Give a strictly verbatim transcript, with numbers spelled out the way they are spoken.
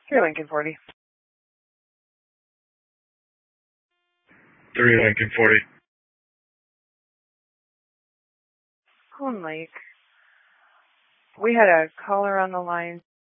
Three Lincoln forty. Three Lincoln forty. Hoon Lake. We had a caller on the line